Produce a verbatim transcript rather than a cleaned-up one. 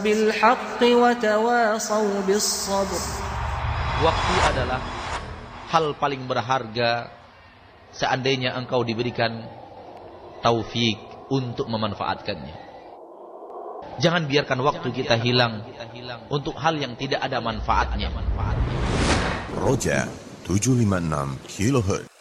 بالحق وتواصوا بالصبر. Waktu adalah hal paling berharga seandainya engkau diberikan taufik untuk memanfaatkannya. Jangan biarkan waktu kita hilang untuk hal yang tidak ada manfaatnya. Roja tujuh lima enam kilohertz.